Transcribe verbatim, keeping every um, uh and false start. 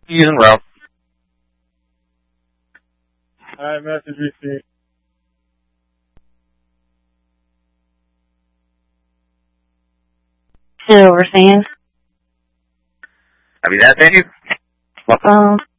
Using route. Alright, message received. Silver Sand. Copy that, thank you. What phone?